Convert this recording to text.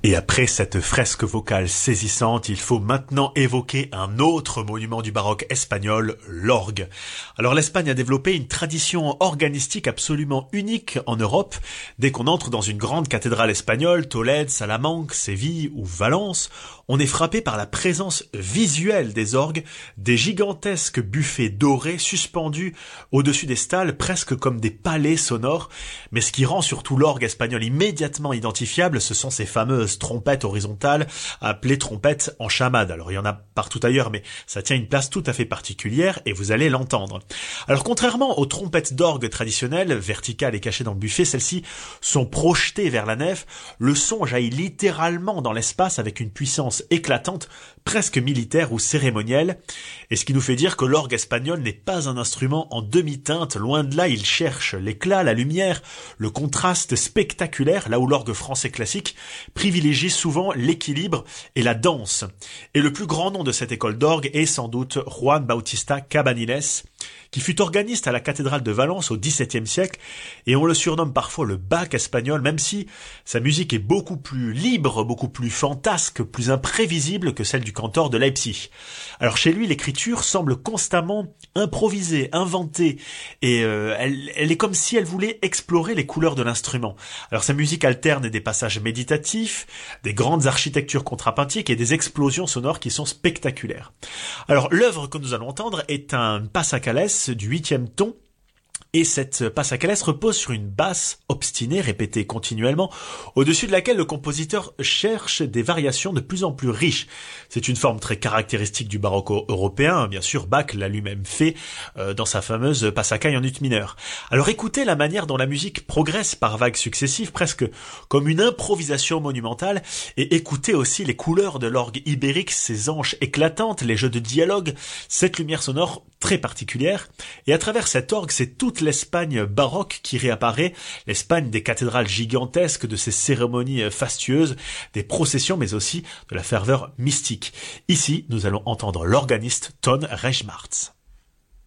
Et après cette fresque vocale saisissante, il faut maintenant évoquer un autre monument du baroque espagnol, l'orgue. Alors l'Espagne a développé une tradition organistique absolument unique en Europe. Dès qu'on entre dans une grande cathédrale espagnole, Tolède, Salamanque, Séville ou Valence, on est frappé par la présence visuelle des orgues, des gigantesques buffets dorés suspendus au-dessus des stalles, presque comme des palais sonores. Mais ce qui rend surtout l'orgue espagnol immédiatement identifiable, ce sont ces fameuses trompettes horizontales, appelées trompettes en chamade. Alors il y en a partout ailleurs, mais ça tient une place tout à fait particulière et vous allez l'entendre. Alors contrairement aux trompettes d'orgue traditionnelles, verticales et cachées dans le buffet, celles-ci sont projetées vers la nef. Le son jaillit littéralement dans l'espace avec une puissance éclatante, presque militaire ou cérémonielle. Et ce qui nous fait dire que l'orgue espagnol n'est pas un instrument en demi-teinte. Loin de là, il cherche l'éclat, la lumière, le contraste spectaculaire, là où l'orgue français classique privilégie souvent l'équilibre et la danse. Et le plus grand nom de cette école d'orgue est sans doute Juan Bautista Cabanilles, qui fut organiste à la cathédrale de Valence au XVIIe siècle, et on le surnomme parfois le Bach espagnol, même si sa musique est beaucoup plus libre, beaucoup plus fantasque, plus imprévisible que celle du cantor de Leipzig. Alors chez lui, l'écriture semble constamment improvisée, inventée, et elle est comme si elle voulait explorer les couleurs de l'instrument. Alors sa musique alterne des passages méditatifs, des grandes architectures contrapuntiques et des explosions sonores qui sont spectaculaires. Alors l'œuvre que nous allons entendre est un passacales du 8e ton, et cette passacales repose sur une basse obstinée répétée continuellement, au-dessus de laquelle le compositeur cherche des variations de plus en plus riches. C'est une forme très caractéristique du baroque européen, bien sûr Bach l'a lui-même fait dans sa fameuse Passacaille en ut mineur. Alors écoutez la manière dont la musique progresse par vagues successives, presque comme une improvisation monumentale, et écoutez aussi les couleurs de l'orgue ibérique, ses anches éclatantes, les jeux de dialogue, cette lumière sonore très particulière, et à travers cet orgue, c'est toute l'Espagne baroque qui réapparaît, l'Espagne des cathédrales gigantesques, de ces cérémonies fastueuses, des processions, mais aussi de la ferveur mystique. Ici, nous allons entendre l'organiste Ton Reichmartz.